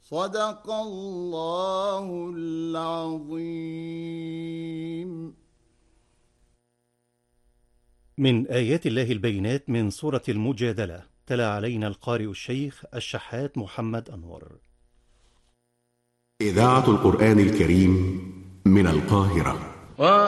صدق الله العظيم. من آيات الله البينات من سورة المجادلة، تلا علينا القارئ الشيخ الشحات محمد أنور. إذاعة القرآن الكريم من القاهرة.